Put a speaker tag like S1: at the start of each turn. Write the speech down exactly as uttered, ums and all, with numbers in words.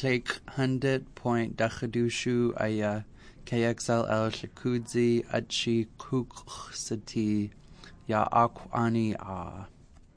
S1: Clake Hundred Point Dachadushu Aya K X L L Shakudzi Achi Kuksati Ya Akwani A